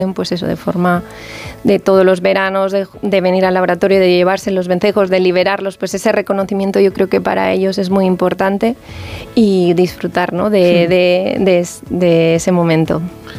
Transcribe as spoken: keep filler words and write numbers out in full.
pues eso, de forma de todos los veranos, de, de venir al laboratorio, de llevarse los vencejos, de liberarlos, pues ese reconocimiento yo creo que para ellos es muy importante y disfrutar, ¿no? de, sí. de, de, de ese momento.